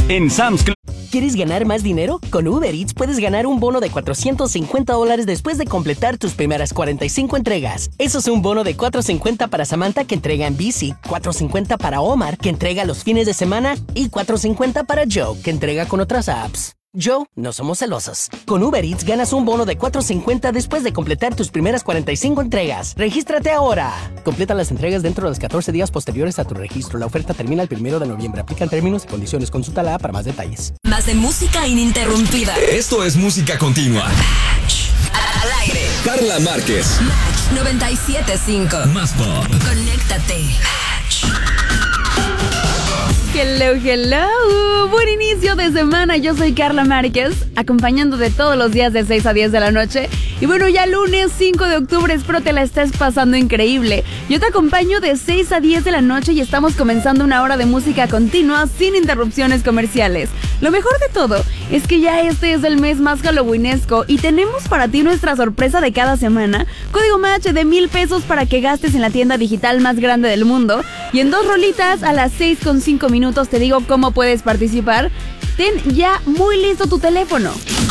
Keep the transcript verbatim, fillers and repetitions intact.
En Sam's Club. ¿Quieres ganar más dinero? Con Uber Eats puedes ganar un bono de cuatrocientos cincuenta dólares después de completar tus primeras cuarenta y cinco entregas. Eso es un bono de cuatrocientos cincuenta para Samantha, que entrega en bici, cuatrocientos cincuenta para Omar, que entrega los fines de semana, y cuatrocientos cincuenta para Joe, que entrega con otras apps. Joe, no somos celosos. Con Uber Eats ganas un bono de cuatrocientos cincuenta después de completar tus primeras cuarenta y cinco entregas. ¡Regístrate ahora! Completa las entregas dentro de los catorce días posteriores a tu registro. La oferta termina el primero de noviembre. Aplican términos y condiciones. Consulta la app para más detalles. Más de música ininterrumpida. Esto es música continua. Al aire. Carla Márquez. Match noventa y siete punto cinco. Más pop. Conéctate. Hello, hello. Buen inicio de semana. Yo soy Carla Márquez, acompañando de todos los días de seis a diez de la noche. Y bueno, ya lunes cinco de octubre, espero te la estés pasando increíble. Yo te acompaño de seis a diez de la noche y estamos comenzando una hora de música continua sin interrupciones comerciales. Lo mejor de todo es que ya este es el mes más halloweenesco y tenemos para ti nuestra sorpresa de cada semana. Código Match de mil pesos para que gastes en la tienda digital más grande del mundo. Y en dos rolitas a las seis con cinco minutos te digo cómo puedes participar. Ten ya muy listo tu teléfono.